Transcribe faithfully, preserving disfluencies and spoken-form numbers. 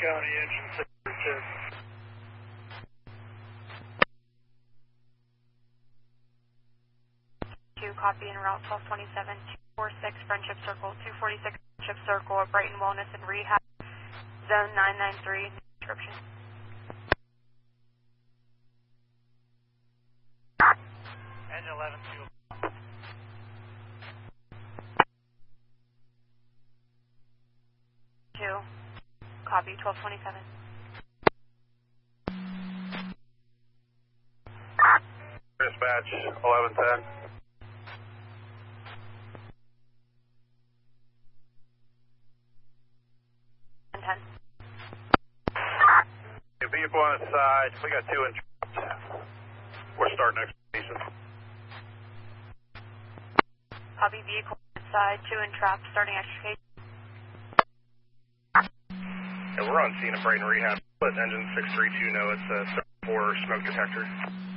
County, engine six two. Two, copy en route twelve twenty-seven, two forty-six Friendship Circle, two forty-six Friendship Circle at Brighton Wellness and Rehab, zone nine nine three, description. Engine eleven two. Two, copy twelve twenty-seven. Dispatch eleven ten. ten. Your vehicle on its side. We got two in. We're starting expedition. Copy vehicle inside, two entrapped, starting extrication. Yeah, we're on scene at Brighton Rehab. Let engine six three two know it's a four smoke detector.